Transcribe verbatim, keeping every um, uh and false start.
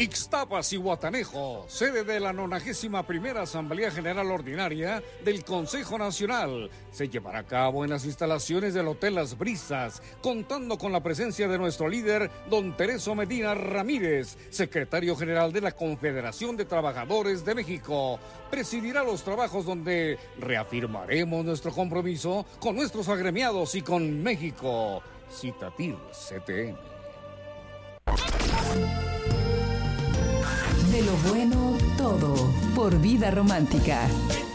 Ixtapas y Guatanejo, sede de la nonagésima primera Asamblea General Ordinaria del Consejo Nacional, se llevará a cabo en las instalaciones del Hotel Las Brisas, contando con la presencia de nuestro líder, don Tereso Medina Ramírez, secretario general de la Confederación de Trabajadores de México. Presidirá los trabajos donde reafirmaremos nuestro compromiso con nuestros agremiados y con México. Citatir C T N. De lo bueno, todo, por Vida Romántica.